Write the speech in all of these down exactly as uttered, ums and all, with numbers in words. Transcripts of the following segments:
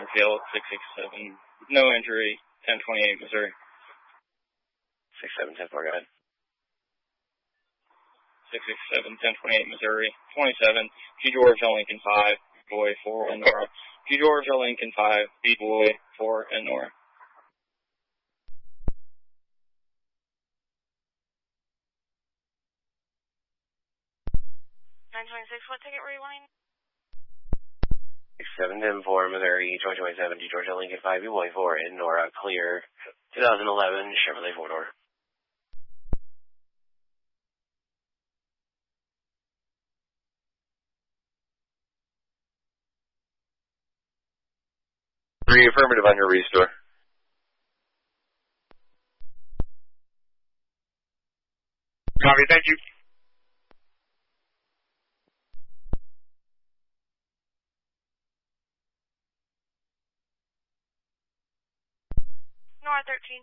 Hill, six six seven. No injury, ten twenty-eight, Missouri. six seven, ten four, go ahead. six six seven, ten twenty-eight, Missouri. twenty-seven, G. George L. Lincoln five, Boy four, and Nora. G. George L. Lincoln five, B. Boy four, and Nora. nine twenty-six, what ticket were you wanting? six seven, ten four, Missouri, twenty twenty-seven, G. George L. Lincoln five, B. Boy four, and Nora. Clear. twenty eleven Chevrolet four-door. Three affirmative on your restore. Copy, thank you. Nora thirteen.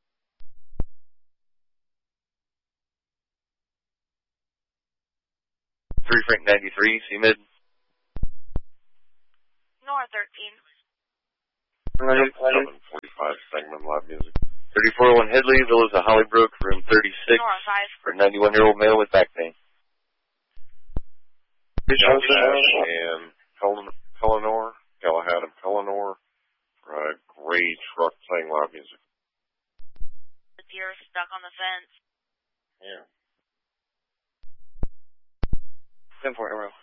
Three Frank ninety-three, C mid. Nora thirteen. seven forty-five, segment live music. thirty-four oh one Headley, Villas of Hollybrook, room thirty-six. Nora five. For a ninety-one-year-old male with back pain. And Pellinor, Galahad and Pellinor, for a gray truck playing loud music. The deer stuck on the fence. Yeah. ten four, arrow.